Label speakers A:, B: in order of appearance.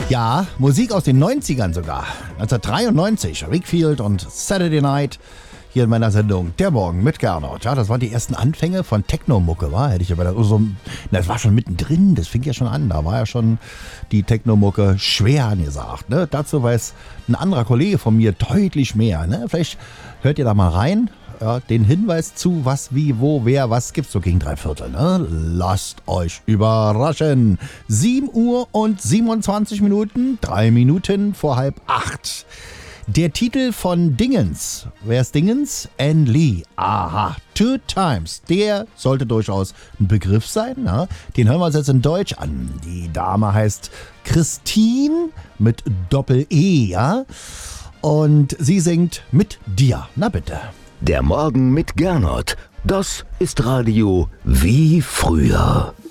A: Ja, Musik aus den 90ern sogar. 1993, Wakefield und Saturday Night. Hier in meiner Sendung Der Morgen mit Gernot. Ja, das waren die ersten Anfänge von Techno-Mucke, war? Hätte ich aber das war schon mittendrin, das fing ja schon an. Da war ja schon die Techno-Mucke schwer angesagt. Ne? Dazu weiß ein anderer Kollege von mir deutlich mehr. Ne? Vielleicht hört ihr da mal rein. Ja, den Hinweis zu, was, wie, wo, wer, was gibt's so gegen 3/4. Ne? Lasst euch überraschen. 7 Uhr und 27 Minuten, 3 Minuten vor 7:30. Der Titel von Dingens. Wer ist Dingens? Ann Lee. Aha, Two Times. Der sollte durchaus ein Begriff sein. Ne? Den hören wir uns jetzt in Deutsch an. Die Dame heißt Christine mit Doppel-E, ja? Und sie singt Mit dir. Na bitte.
B: Der Morgen mit Gernot. Das ist Radio wie früher.